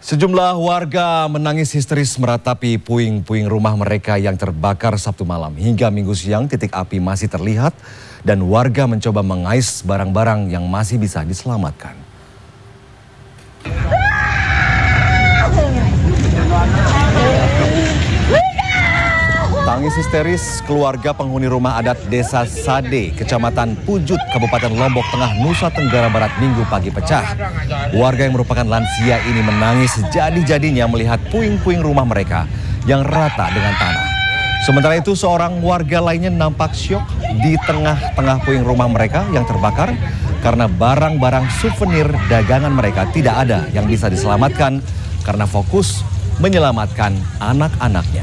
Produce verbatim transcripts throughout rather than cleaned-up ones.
Sejumlah warga menangis histeris meratapi puing-puing rumah mereka yang terbakar Sabtu malam. Hingga Minggu siang titik api masih terlihat dan warga mencoba mengais barang-barang yang masih bisa diselamatkan. Tangis histeris keluarga penghuni rumah adat Desa Sade, Kecamatan Pujut, Kabupaten Lombok Tengah, Nusa Tenggara Barat Minggu pagi pecah. Warga yang merupakan lansia ini menangis sejadi-jadinya melihat puing-puing rumah mereka yang rata dengan tanah. Sementara itu seorang warga lainnya nampak syok di tengah-tengah puing rumah mereka yang terbakar karena barang-barang souvenir dagangan mereka tidak ada yang bisa diselamatkan karena fokus menyelamatkan anak-anaknya.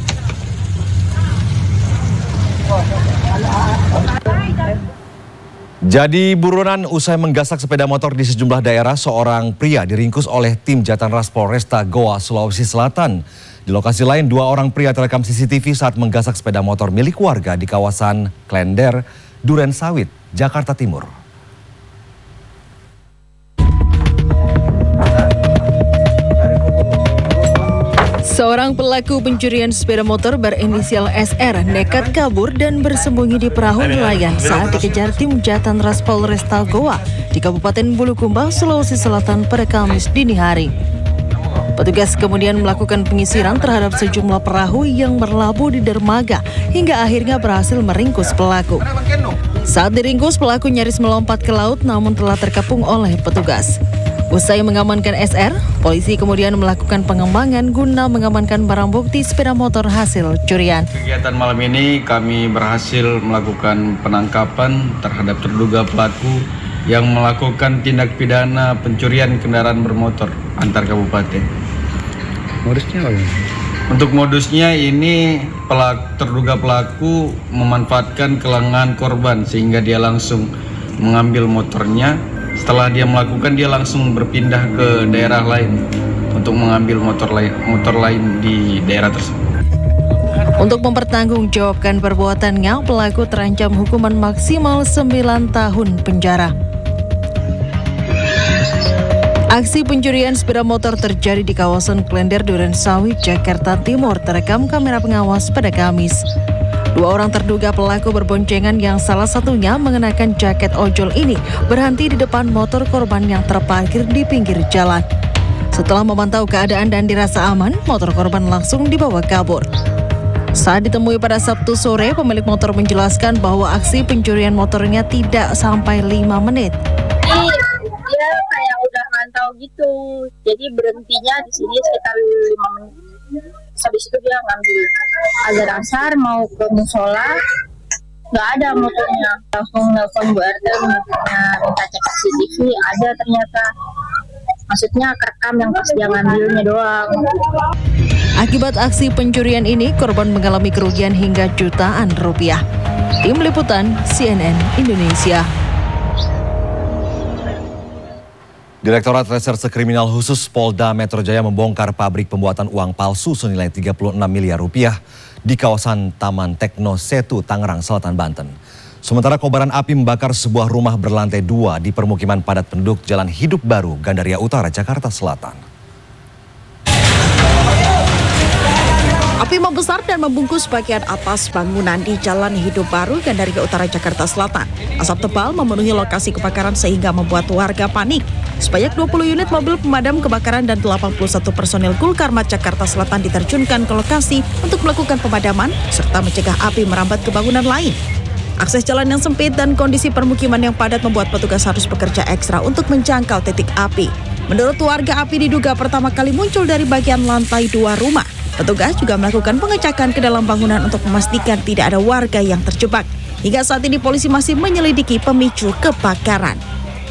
Jadi buronan usai menggasak sepeda motor di sejumlah daerah, seorang pria diringkus oleh tim Jatanras Polresta Goa, Sulawesi Selatan. Di lokasi lain, dua orang pria terekam C C T V saat menggasak sepeda motor milik warga di kawasan Klender, Duren Sawit, Jakarta Timur. Seorang pelaku pencurian sepeda motor berinisial S R nekat kabur dan bersembunyi di perahu nelayan saat dikejar tim Jatanras Polresta Goa di Kabupaten Bulukumba, Sulawesi Selatan pada Kamis dini hari. Petugas kemudian melakukan penyisiran terhadap sejumlah perahu yang berlabuh di dermaga hingga akhirnya berhasil meringkus pelaku. Saat diringkus, pelaku nyaris melompat ke laut namun telah terkepung oleh petugas. Usai mengamankan S R, polisi kemudian melakukan pengembangan guna mengamankan barang bukti sepeda motor hasil curian. Kegiatan malam ini kami berhasil melakukan penangkapan terhadap terduga pelaku yang melakukan tindak pidana pencurian kendaraan bermotor antar kabupaten. Modusnya apa? Untuk modusnya ini pelaku, terduga pelaku memanfaatkan kelengahan korban sehingga dia langsung mengambil motornya. Setelah dia melakukan, dia langsung berpindah ke daerah lain untuk mengambil motor lain, motor lain di daerah tersebut. Untuk mempertanggungjawabkan perbuatannya, pelaku terancam hukuman maksimal sembilan tahun penjara. Aksi pencurian sepeda motor terjadi di kawasan Klender, Duren Sawit, Jakarta Timur, terekam kamera pengawas pada Kamis. Dua orang terduga pelaku berboncengan yang salah satunya mengenakan jaket ojol ini berhenti di depan motor korban yang terparkir di pinggir jalan. Setelah memantau keadaan dan dirasa aman, motor korban langsung dibawa kabur. Saat ditemui pada Sabtu sore, pemilik motor menjelaskan bahwa aksi pencurian motornya tidak sampai lima menit. Dia kayak udah mantau gitu, jadi berhentinya di sini sekitar lima menit. Habis itu dia ngambil azan asar mau ke musola, nggak ada motornya. Langsung nelfon Bu R T, minta cek C C T V, ada ternyata. Maksudnya kerekam yang pas dia ngambilnya doang. Akibat aksi pencurian ini, korban mengalami kerugian hingga jutaan rupiah. Tim Liputan C N N Indonesia. Direktorat Reserse Kriminal Khusus Polda Metro Jaya membongkar pabrik pembuatan uang palsu senilai tiga puluh enam miliar rupiah di kawasan Taman Tekno Setu, Tangerang Selatan, Banten. Sementara kobaran api membakar sebuah rumah berlantai dua di permukiman padat penduduk Jalan Hidup Baru, Gandaria Utara, Jakarta Selatan. Api membesar dan membungkus bagian atas bangunan di Jalan Hidup Baru, Gandaria Utara, Jakarta Selatan. Asap tebal memenuhi lokasi kebakaran sehingga membuat warga panik. Sebanyak dua puluh unit mobil pemadam kebakaran dan delapan puluh satu personil Gulkarmat Jakarta Selatan diterjunkan ke lokasi untuk melakukan pemadaman serta mencegah api merambat ke bangunan lain. Akses jalan yang sempit dan kondisi permukiman yang padat membuat petugas harus bekerja ekstra untuk menjangkau titik api. Menurut warga, api diduga pertama kali muncul dari bagian lantai dua rumah. Petugas juga melakukan pengecekan ke dalam bangunan untuk memastikan tidak ada warga yang terjebak. Hingga saat ini polisi masih menyelidiki pemicu kebakaran.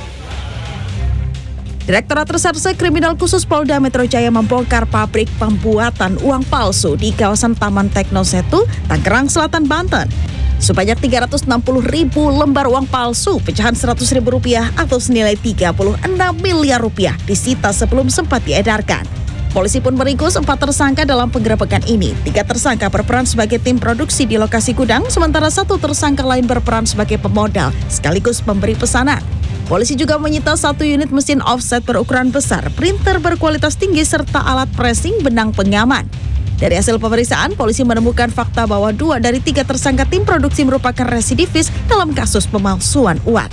Direktorat Reserse Kriminal Khusus Polda Metro Jaya membongkar pabrik pembuatan uang palsu di kawasan Taman Tekno Setu, Tangerang Selatan, Banten. Sebanyak tiga ratus enam puluh ribu lembar uang palsu pecahan seratus ribu rupiah atau senilai tiga puluh enam miliar rupiah disita sebelum sempat diedarkan. Polisi pun meringkus empat tersangka dalam penggerebekan ini. Tiga tersangka berperan sebagai tim produksi di lokasi gudang, sementara satu tersangka lain berperan sebagai pemodal sekaligus pemberi pesanan. Polisi juga menyita satu unit mesin offset berukuran besar, printer berkualitas tinggi, serta alat pressing benang pengaman. Dari hasil pemeriksaan, polisi menemukan fakta bahwa dua dari tiga tersangka tim produksi merupakan residivis dalam kasus pemalsuan uang.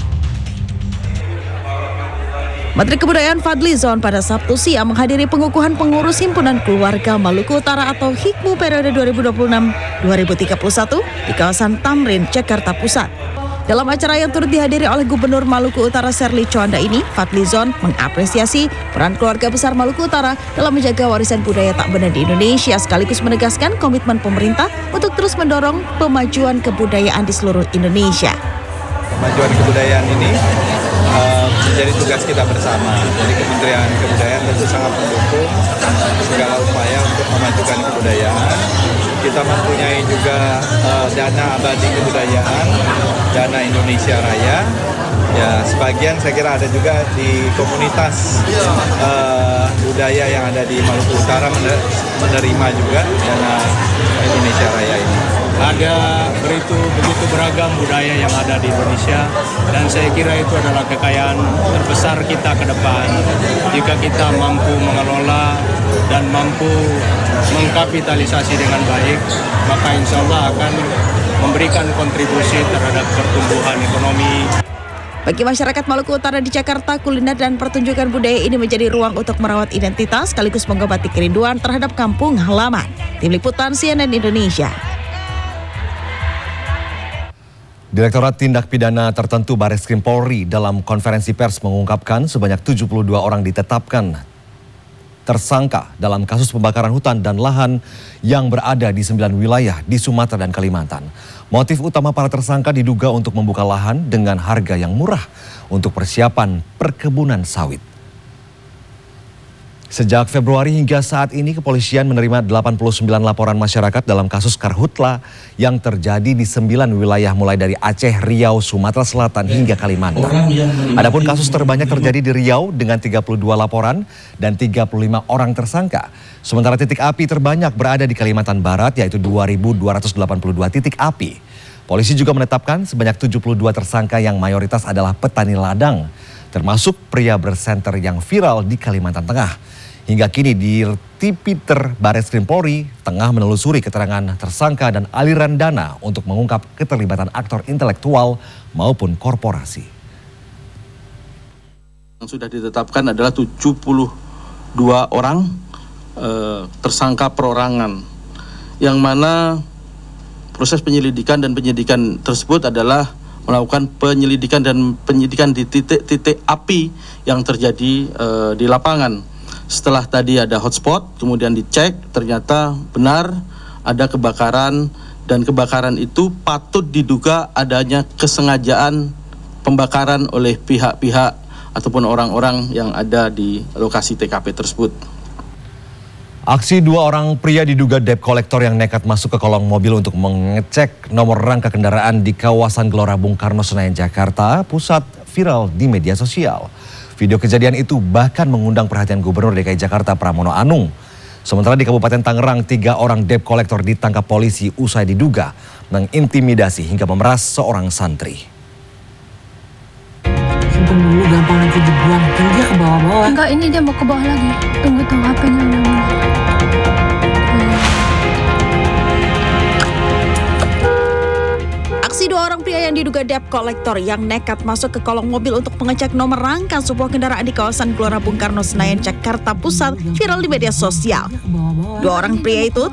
Menteri Kebudayaan Fadly Zon pada Sabtu siang menghadiri pengukuhan pengurus Himpunan Keluarga Maluku Utara atau HIKMU periode dua ribu dua puluh enam sampai dua ribu tiga puluh satu di kawasan Tamrin, Jakarta Pusat. Dalam acara yang turut dihadiri oleh Gubernur Maluku Utara Serly Coanda ini, Fadly Zon mengapresiasi peran keluarga besar Maluku Utara dalam menjaga warisan budaya tak benda di Indonesia, sekaligus menegaskan komitmen pemerintah untuk terus mendorong pemajuan kebudayaan di seluruh Indonesia. Kemajuan kebudayaan ini uh, menjadi tugas kita bersama. Jadi Kementerian Kebudayaan tentu sangat mendukung segala upaya untuk memajukan kebudayaan. Kita mempunyai juga uh, dana abadi kebudayaan, dana Indonesia Raya. Ya, sebagian saya kira ada juga di komunitas uh, budaya yang ada di Maluku Utara menerima juga dana Indonesia Raya ini. Ada begitu begitu beragam budaya yang ada di Indonesia, dan saya kira itu adalah kekayaan terbesar kita ke depan. Jika kita mampu mengelola dan mampu mengkapitalisasi dengan baik, maka insya Allah akan memberikan kontribusi terhadap pertumbuhan ekonomi. Bagi masyarakat Maluku Utara di Jakarta, kuliner dan pertunjukan budaya ini menjadi ruang untuk merawat identitas sekaligus mengobati kerinduan terhadap kampung halaman. Tim Liputan C N N Indonesia. Direktorat Tindak Pidana Tertentu Bareskrim Polri dalam konferensi pers mengungkapkan sebanyak tujuh puluh dua orang ditetapkan tersangka dalam kasus pembakaran hutan dan lahan yang berada di sembilan wilayah di Sumatera dan Kalimantan. Motif utama para tersangka diduga untuk membuka lahan dengan harga yang murah untuk persiapan perkebunan sawit. Sejak Februari hingga saat ini, kepolisian menerima delapan puluh sembilan laporan masyarakat dalam kasus karhutla yang terjadi di sembilan wilayah mulai dari Aceh, Riau, Sumatera Selatan hingga Kalimantan. Adapun kasus terbanyak terjadi di Riau dengan tiga puluh dua laporan dan tiga puluh lima orang tersangka. Sementara titik api terbanyak berada di Kalimantan Barat, yaitu dua ribu dua ratus delapan puluh dua titik api. Polisi juga menetapkan sebanyak tujuh puluh dua tersangka yang mayoritas adalah petani ladang, termasuk pria bersenter yang viral di Kalimantan Tengah. Hingga kini di Tipiter Bareskrim Polri tengah menelusuri keterangan tersangka dan aliran dana untuk mengungkap keterlibatan aktor intelektual maupun korporasi. Yang sudah ditetapkan adalah tujuh puluh dua orang eh, tersangka perorangan, yang mana proses penyelidikan dan penyidikan tersebut adalah melakukan penyelidikan dan penyidikan di titik-titik api yang terjadi eh, di lapangan. Setelah tadi ada hotspot, kemudian dicek, ternyata benar ada kebakaran, dan kebakaran itu patut diduga adanya kesengajaan pembakaran oleh pihak-pihak ataupun orang-orang yang ada di lokasi T K P tersebut. Aksi dua orang pria diduga debt collector yang nekat masuk ke kolong mobil untuk mengecek nomor rangka kendaraan di kawasan Gelora Bung Karno, Senayan, Jakarta Pusat viral di media sosial. Video kejadian itu bahkan mengundang perhatian Gubernur D K I Jakarta Pramono Anung. Sementara di Kabupaten Tangerang, tiga orang debt collector ditangkap polisi usai diduga mengintimidasi hingga memeras seorang santri. Simpen dulu, gampang nanti dibuang. Kan dia ke bawah-bawah. Enggak, ini dia mau ke bawah lagi. Tunggu tuh H P-nya nyala. Aksi dua orang pria yang diduga debt collector yang nekat masuk ke kolong mobil untuk mengecek nomor rangka sebuah kendaraan di kawasan Gelora Bung Karno, Senayan, Jakarta Pusat viral di media sosial. Dua orang pria itu